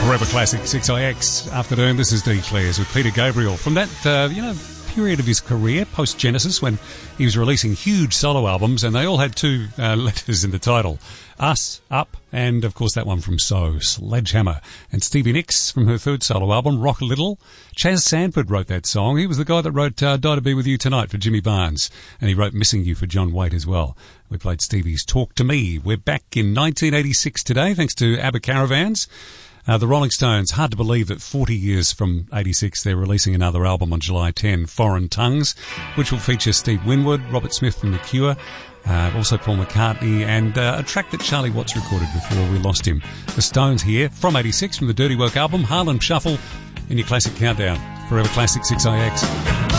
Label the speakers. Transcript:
Speaker 1: Forever Classic 6IX afternoon. This is D. Clares with Peter Gabriel. From that, period of his career, post-Genesis, when he was releasing huge solo albums, and they all had two letters in the title. Us, Up, and of course that one from So, Sledgehammer. And Stevie Nicks from her third solo album, Rock a Little. Chaz Sanford wrote that song. He was the guy that wrote Die to Be With You Tonight for Jimmy Barnes. And he wrote Missing You for John Waite as well. We played Stevie's Talk to Me. We're back in 1986 today, thanks to ABBA Caravans. The Rolling Stones, hard to believe that 40 years from 86, they're releasing another album on July 10, Foreign Tongues, which will feature Steve Winwood, Robert Smith from The Cure, also Paul McCartney, and a track that Charlie Watts recorded before we lost him. The Stones here, from 86, from the Dirty Work album, Harlem Shuffle, in your classic countdown. Forever Classic 6IX.